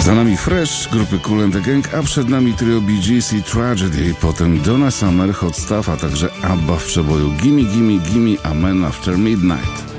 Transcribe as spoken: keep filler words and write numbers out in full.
Za nami Fresh, grupy Kool and the Gang, a przed nami trio Bee Gees i Tragedy, potem Donna Summer, Hot Stuff, a także ABBA w przeboju Gimme Gimme Gimme Amen After Midnight.